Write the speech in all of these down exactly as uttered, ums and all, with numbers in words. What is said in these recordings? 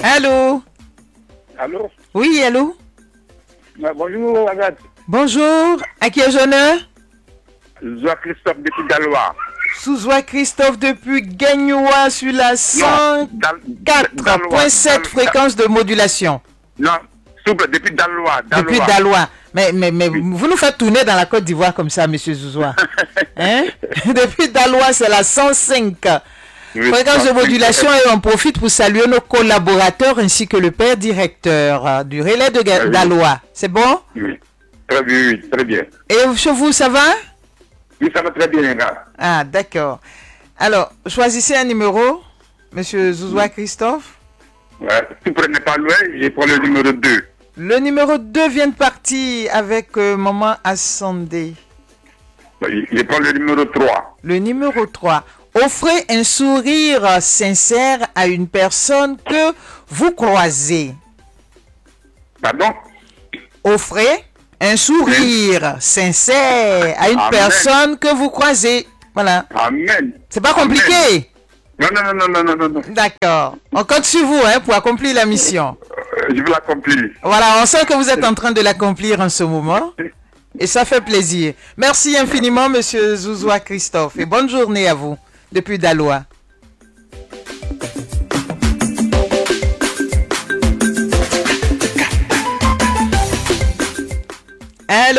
Allô? Allô? Oui, allô? Bonjour, Agathe. Bonjour. À qui ai-je l'honneur? Zoua Christophe depuis Dalois. Sous-Zoua Christophe depuis Gagnoua sur la cent quatre virgule sept fréquence de modulation. Non, s'il vous plaît, depuis Dalois. Depuis Dalois. Mais, mais, mais oui. Vous nous faites tourner dans la Côte d'Ivoire comme ça, monsieur Zouzoua. Hein? Depuis Dalois, c'est la cent cinq. Oui, fréquence de modulation, et on profite pour saluer nos collaborateurs ainsi que le père directeur du relais de oui. Dalois. C'est bon? Oui, très bien, oui, très bien. Et chez vous, ça va? Oui, ça va très bien, les gars. Ah, d'accord. Alors, choisissez un numéro, monsieur Zouzoua Christophe. Ouais, si vous prenez pas loin, je prends le numéro deux. Le numéro deux vient de partir avec euh, Maman Assandé. Je prends le numéro trois. Le numéro trois. Offrez un sourire sincère à une personne que vous croisez. Pardon? Offrez un sourire sincère à une Amen. Personne que vous croisez. Voilà. Amen. C'est pas compliqué? Non, non, non, non, non, non, non. D'accord. On compte sur vous hein, pour accomplir la mission. Euh, je vais l'accomplir. Voilà, on sent que vous êtes en train de l'accomplir en ce moment. Et ça fait plaisir. Merci infiniment, monsieur Zouzoua Christophe. Et bonne journée à vous, depuis Dalois. Allô?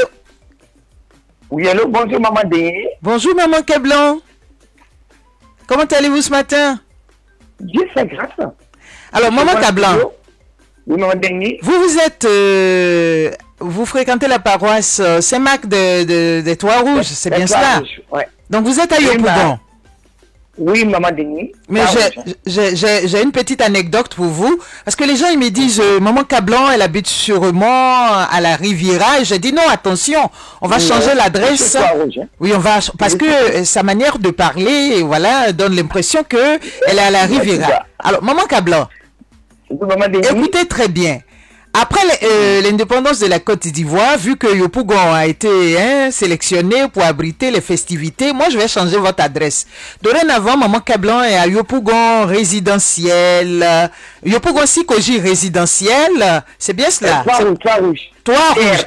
Oui, allô, bonjour, maman Denis. Bonjour, maman Keblan. Comment allez-vous ce matin? Dieu fait grâce. Alors, maman Keblan. Oui, maman Denis. Vous, vous êtes... Euh, vous fréquentez la paroisse euh, Saint-Marc de, de, des Trois-Rouges, c'est bien cela? Ouais. Donc, vous êtes à Yopougon? Oui, maman Denis. Mais j'ai une petite anecdote pour vous. Parce que les gens, ils me disent, euh, maman Cablan, elle habite sûrement à la Riviera. Et j'ai dit, non, attention, on va non, changer l'adresse. Hein. Oui, on va, parce que euh, sa manière de parler, voilà, donne l'impression que elle est à la Riviera. Alors, maman Cablan, écoutez très bien. Après euh, l'indépendance de la Côte d'Ivoire, vu que Yopougon a été hein, sélectionné pour abriter les festivités, moi je vais changer votre adresse. Dorénavant, maman Cablan est à Yopougon résidentiel. Yopougon Sikoji résidentiel, c'est bien cela? Trois rouges, trois rouges. Trois rouges.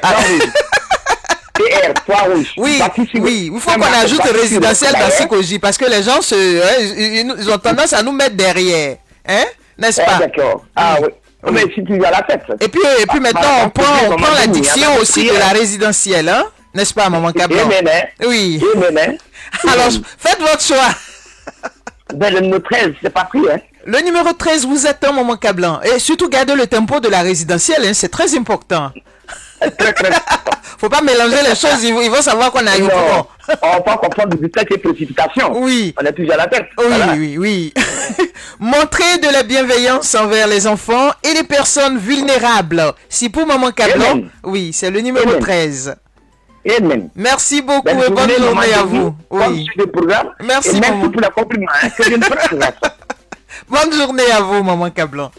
T R, trois rouges. Oui, oui, il faut qu'on ajoute résidentiel dans Sikoji parce que les gens se, hein, ils ont tendance à nous mettre derrière, hein, n'est-ce pas? D'accord. Ah oui. Oui. Mais si tu as la tête. Et puis, et puis maintenant, on prend, on prend la diction aussi de la résidentielle, hein? N'est-ce pas, maman Cablan? Oui. Alors, faites votre choix. Ben, le numéro treize, c'est pas pris, hein? Le numéro treize, vous êtes un maman Cablan. Et surtout, gardez le tempo de la résidentielle, hein? C'est très important. Très, très Faut pas mélanger les choses, ils vont, ils vont savoir qu'on a eu bon. On peut comprendre du vitesse et précipitation. Oui. On est toujours à la tête. Oui, voilà. oui, oui. Montrez de la bienveillance envers les enfants et les personnes vulnérables. Si pour maman Cablan, oui, c'est le numéro Amen. treize. Amen. Merci beaucoup Belle et bonne journée à vous. Oui. Merci, et merci pour le compliment. Hein, que bonne journée à vous, maman Cablan.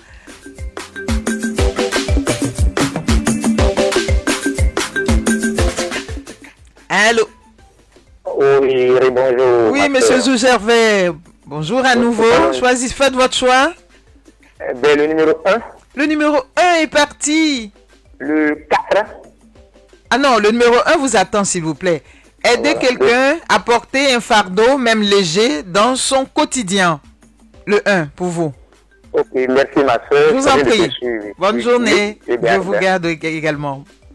Allô? Oui, bonjour. Oui, monsieur Zou-Gervais. Bonjour à nouveau. Choisissez, faites votre choix. Ben, le numéro un. Le numéro un est parti. Le quatre. Ah non, le numéro un vous attend, s'il vous plaît. Aider voilà. quelqu'un à porter un fardeau, même léger, dans son quotidien. Le un, pour vous. Ok, merci ma soeur. Je vous en prie. Bonne journée. Je vous garde également.